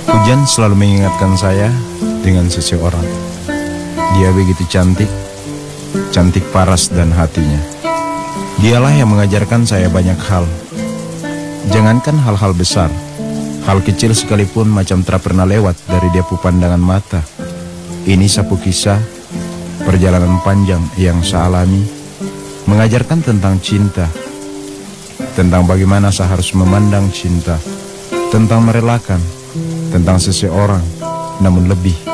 Hujan selalu mengingatkan saya dengan seseorang. Dia begitu cantik, cantik paras dan hatinya. Dialah yang mengajarkan saya banyak hal. Jangankan hal-hal besar, hal kecil sekalipun macam tak pernah lewat dari dia pu pandangan mata. Ini sapu kisah, perjalanan panjang yang saya alami, mengajarkan tentang cinta, tentang bagaimana saya harus memandang cinta, tentang merelakan, tentang seseorang, namun lebih